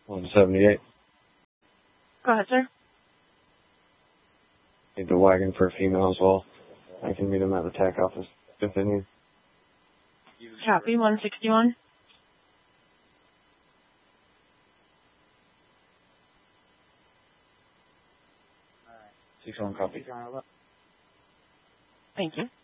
178. Go ahead, sir. Need the wagon for a female as well. I can meet him at the TAC office if they need. Copy, 161. Alright. 61 copy. Thank you.